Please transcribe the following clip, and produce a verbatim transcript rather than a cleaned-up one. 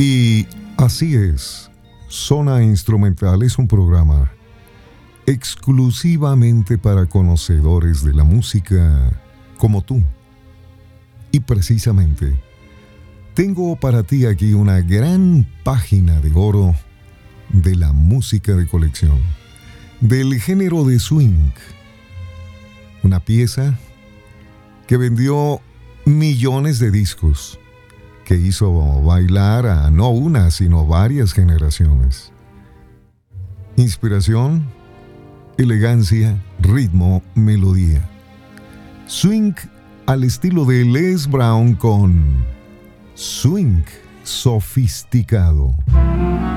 Y así es, Zona Instrumental es un programa exclusivamente para conocedores de la música como tú. Y precisamente, tengo para ti aquí una gran página de oro de la música de colección, del género de swing. Una pieza que vendió millones de discos, que hizo bailar a no una, sino varias generaciones. Inspiración, elegancia, ritmo, melodía. Swing al estilo de Les Brown con Swing Sofisticado.